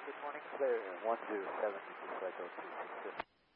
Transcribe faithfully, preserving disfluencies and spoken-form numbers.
Good morning, clear one zero seven, cycle two six six.